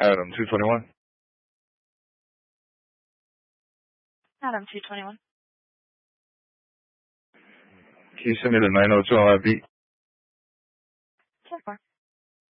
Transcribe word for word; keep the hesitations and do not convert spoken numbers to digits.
Adam two twenty-one. Adam two twenty-one. Can you send me the nine oh two on that beat?